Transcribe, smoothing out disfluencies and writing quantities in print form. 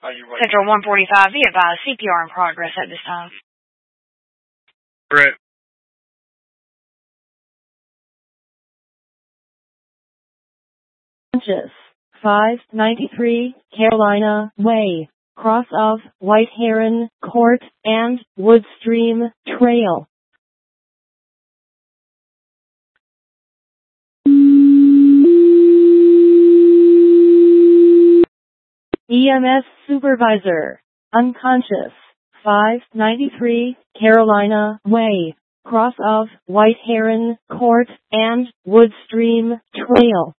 Central 145, be advised, CPR in progress at this time. Brett. Conscious. 593 Carolina Way, cross of White Heron Court and Woodstream Trail. EMS supervisor, unconscious, 593 Carolina Way, cross of White Heron Court and Woodstream Trail.